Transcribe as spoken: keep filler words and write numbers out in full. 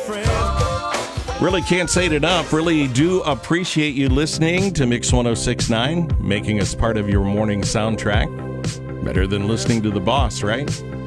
Really can't say it enough. Really do appreciate you listening to Mix one oh six point nine, making us part of your morning soundtrack. Better than listening to the boss, right?